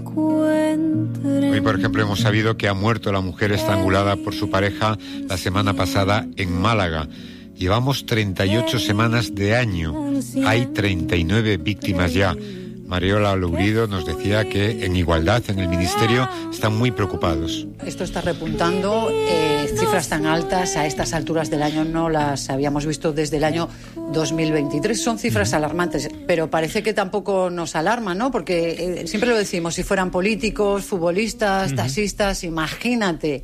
Hoy, por ejemplo, hemos sabido que ha muerto la mujer estrangulada por su pareja la semana pasada en Málaga. Llevamos 38 semanas de año. Hay 39 víctimas ya. Mariola Lourido nos decía que en Igualdad, en el Ministerio, están muy preocupados. Esto está repuntando, cifras tan altas a estas alturas del año no las habíamos visto desde el año 2023. Son cifras alarmantes, pero parece que tampoco nos alarman, ¿no? Porque siempre lo decimos, si fueran políticos, futbolistas, taxistas, imagínate